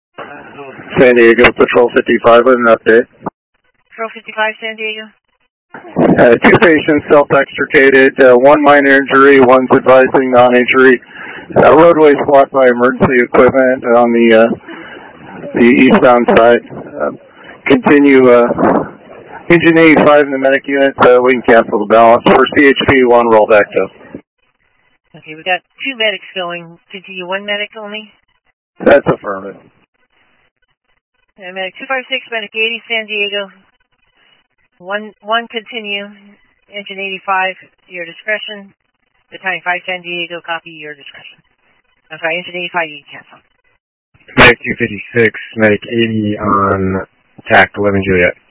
San Diego, Patrol 55 with an update. Patrol 55, San Diego. 2 patients self-extricated, 1 minor injury, 1's advising non-injury. Roadways blocked by emergency equipment on the eastbound side. Continue engine 85 in the medic unit, we can cancel the balance. For CHP, 1 roll back to. Okay, we got 2 medics going. Continue 1 medic only? That's affirmative. Medic 256, medic 80, San Diego. 1 continue, engine 85, your discretion. Battalion 5, San Diego, copy, your discretion. I'm sorry, engine 85, you can cancel. Medic 256, medic 80 on TAC 11 Juliet.